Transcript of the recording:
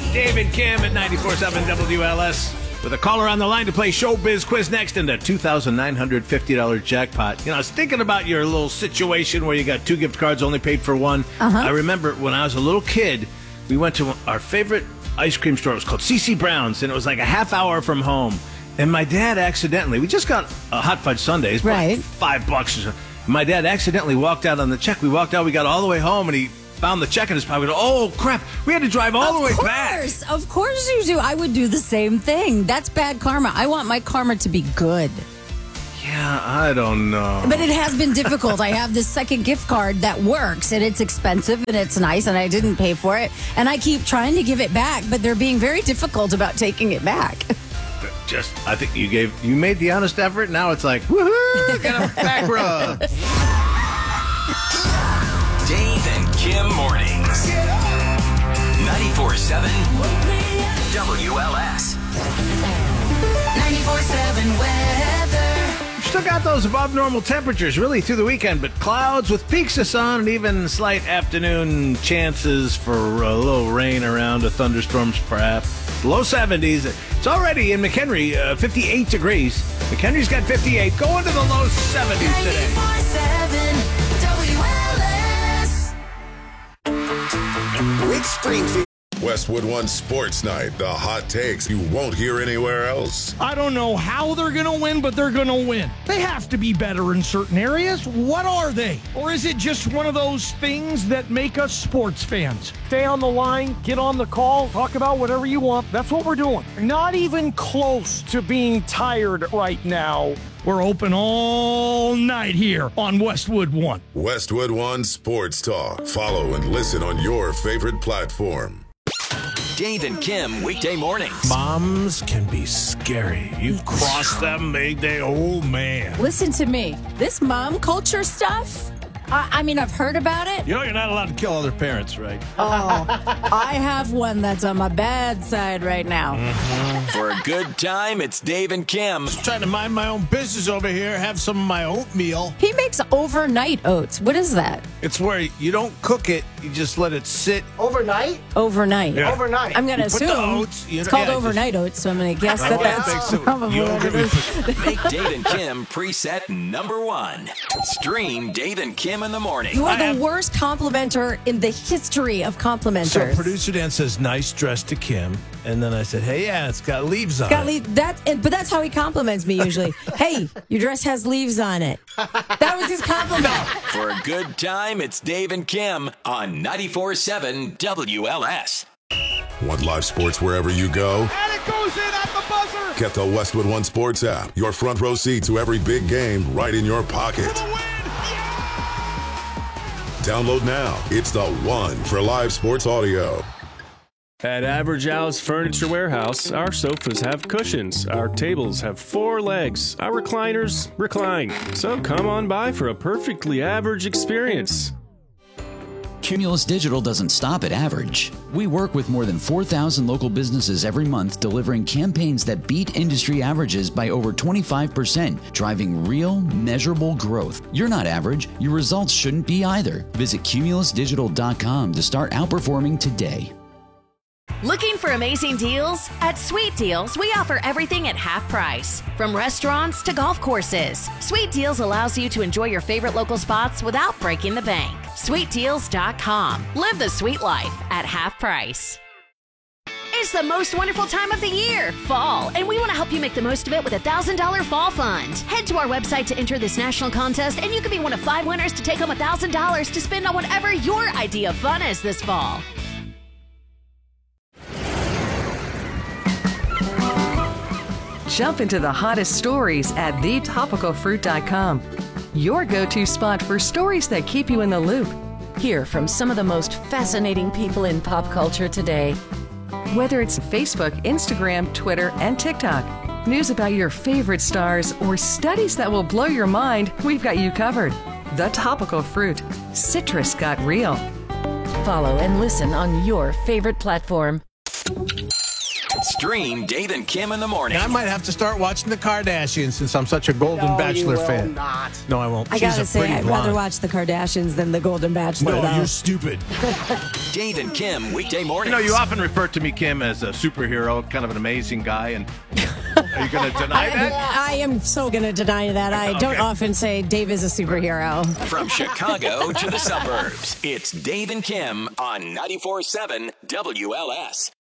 Dave and Kim at 94.7 WLS with a caller on the line to play Showbiz Quiz next and a $2,950 jackpot. You know, I was thinking about your little situation where you got 2 gift cards, only paid for 1. I remember when I was a little kid, we went to our favorite ice cream store. It was called C.C. Brown's, and it was like a half hour from home. And my dad accidentally, we just got a hot fudge sundaes, right? $5 or something. My dad accidentally walked out on the check. We walked out, we got all the way home, and he found the check in his pocket. Oh, crap. We had to drive all the way back. Of course you do. I would do the same thing. That's bad karma. I want my karma to be good. Yeah, I don't know. But it has been difficult. I have this second gift card that works, and it's expensive, and it's nice, and I didn't pay for it. And I keep trying to give it back, but they're being very difficult about taking it back. I think you made the honest effort. Now it's like, woohoo, get a back rub. Dave and Kim mornings. 94.7 WLS. 94.7 weather. Still got those above normal temperatures really through the weekend, but clouds with peaks of sun and even slight afternoon chances for a little rain around, a thunderstorms perhaps. Low 70s. It's already in McHenry, 58 degrees. McHenry's got 58, going to the low 70s today. 94.7 WLS. Rick Springfield. Westwood One Sports Night. The hot takes you won't hear anywhere else. I don't know how they're going to win, but they're going to win. They have to be better in certain areas. What are they? Or is it just one of those things that make us sports fans? Stay on the line, get on the call, talk about whatever you want. That's what we're doing. Not even close to being tired right now. We're open all night here on Westwood One. Westwood One Sports Talk. Follow and listen on your favorite platform. Dave and Kim weekday mornings. Moms can be scary. You cross them, oh man. Listen to me. This mom culture stuff, I mean, I've heard about it. You know you're not allowed to kill other parents, right? Oh, I have one that's on my bad side right now. For a good time, it's Dave and Kim. Just trying to mind my own business over here, have some of my oatmeal. He makes overnight oats. What is that? It's where you don't cook it, you just let it sit. Overnight? Overnight. Yeah. Overnight. I'm going to You put the assume oats, it's called overnight oats, so I'm going to guess that's probably what it is. Make Dave and Kim preset number 1. Stream Dave and Kim in the morning. You are the worst complimenter in the history of complimenters. So producer Dan says, nice dress to Kim. And then I said, hey, yeah, it's got leaves on it. But that's how he compliments me usually. Hey, your dress has leaves on it. That was his compliment. For a good time, it's Dave and Kim on 94.7 WLS. Want live sports wherever you go? And it goes in at the buzzer. Get the Westwood One Sports app. Your front row seat to every big game right in your pocket. Download now. It's the one for live sports audio. At Average Al's Furniture Warehouse, our sofas have cushions, our tables have 4 legs, our recliners recline. So come on by for a perfectly average experience. Cumulus Digital doesn't stop at average. We work with more than 4,000 local businesses every month, delivering campaigns that beat industry averages by over 25%, driving real, measurable growth. You're not average. Your results shouldn't be either. Visit cumulusdigital.com to start outperforming today. Looking for amazing deals? At Sweet Deals, we offer everything at half price. From restaurants to golf courses, Sweet Deals allows you to enjoy your favorite local spots without breaking the bank. SweetDeals.com. Live the sweet life at half price. It's the most wonderful time of the year, fall, and we want to help you make the most of it with a $1,000 fall fund. Head to our website to enter this national contest, and you could be one of 5 winners to take home $1,000 to spend on whatever your idea of fun is this fall. Jump into the hottest stories at thetopicalfruit.com. Your go-to spot for stories that keep you in the loop. Hear from some of the most fascinating people in pop culture today. Whether it's Facebook, Instagram, Twitter, and TikTok, news about your favorite stars, or studies that will blow your mind, we've got you covered. The Topical Fruit. Citrus got real. Follow and listen on your favorite platform. Stream Dave and Kim in the morning. I might have to start watching the Kardashians since I'm such a Golden Bachelor fan. Not. No, I won't. I gotta say, I'd rather watch the Kardashians than the Golden Bachelor. No, though. you're stupid. Dave and Kim, weekday mornings. You often refer to me, Kim, as a superhero, kind of an amazing guy, and are you going to deny that? I am so going to deny that. I don't often say Dave is a superhero. From Chicago to the suburbs, it's Dave and Kim on 94.7 WLS.